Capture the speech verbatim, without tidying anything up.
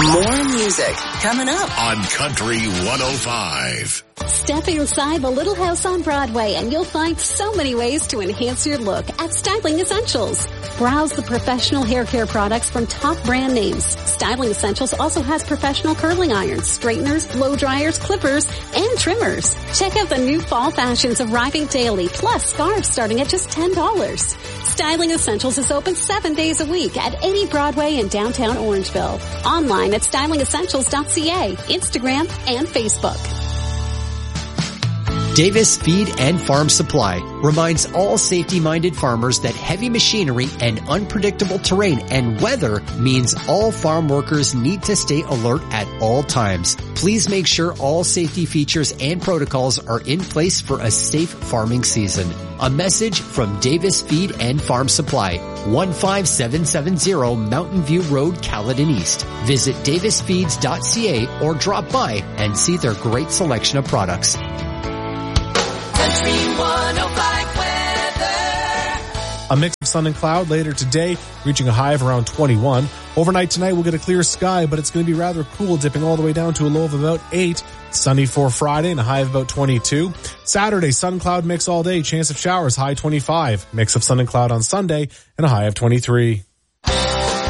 More music coming up on Country one oh five. Step inside the Little House on Broadway and you'll find so many ways to enhance your look at Styling Essentials. Browse the professional hair care products from top brand names. Styling Essentials also has professional curling irons, straighteners, blow dryers, clippers, and trimmers. Check out the new fall fashions arriving daily, plus scarves starting at just ten dollars. Styling Essentials is open seven days a week at eighty Broadway in downtown Orangeville. Online at styling essentials dot c a, Instagram, and Facebook. Davis Feed and Farm Supply reminds all safety-minded farmers that heavy machinery and unpredictable terrain and weather means all farm workers need to stay alert at all times. Please make sure all safety features and protocols are in place for a safe farming season. A message from Davis Feed and Farm Supply, one five seven seven zero Mountain View Road, Caledon East. Visit davis feeds dot c a or drop by and see their great selection of products. Country one oh five weather. A mix of sun and cloud later today, reaching a high of around twenty-one. Overnight tonight we'll get a clear sky, but it's going to be rather cool, dipping all the way down to a low of about eight. Sunny for Friday and a high of about twenty-two. Saturday, sun cloud mix all day, chance of showers, high twenty-five. Mix of sun and cloud on Sunday and a high of twenty-three.